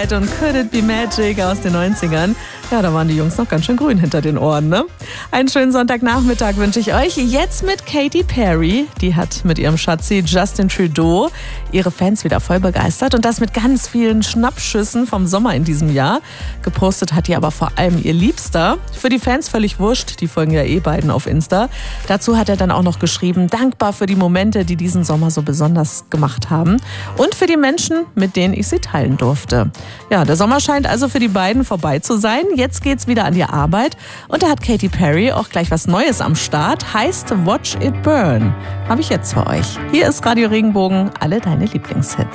Radiohead und Could It Be Magic aus den 90ern. Ja, da waren die Jungs noch ganz schön grün hinter den Ohren, ne? Einen schönen Sonntagnachmittag wünsche ich euch. Jetzt mit Katy Perry. Die hat mit ihrem Schatzi Justin Trudeau ihre Fans wieder voll begeistert. Und das mit ganz vielen Schnappschüssen vom Sommer in diesem Jahr. Gepostet hat die aber vor allem ihr Liebster. Für die Fans völlig wurscht. Die folgen ja beiden auf Insta. Dazu hat er dann auch noch geschrieben, dankbar für die Momente, die diesen Sommer so besonders gemacht haben. Und für die Menschen, mit denen ich sie teilen durfte. Ja, der Sommer scheint also für die beiden vorbei zu sein. Jetzt geht's wieder an die Arbeit. Und da hat Katy Perry auch gleich was Neues am Start. Heißt Watch It Burn. Habe ich jetzt für euch. Hier ist Radio Regenbogen, alle deine Lieblingshits.